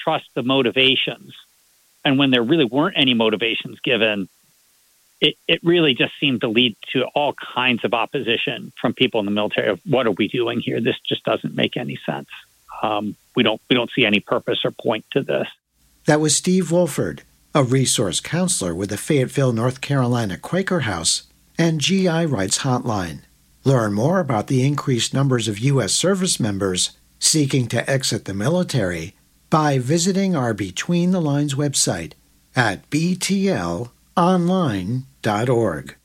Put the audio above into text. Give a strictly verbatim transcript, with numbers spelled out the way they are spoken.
trust the motivations. And when there really weren't any motivations given, it, it really just seemed to lead to all kinds of opposition from people in the military of what are we doing here? This just doesn't make any sense. Um, we don't we don't see any purpose or point to this. That was Steve Wolford, a resource counselor with the Fayetteville, North Carolina Quaker House and G I Rights Hotline. Learn more about the increased numbers of U S service members seeking to exit the military by visiting our Between the Lines website at b t l online dot org.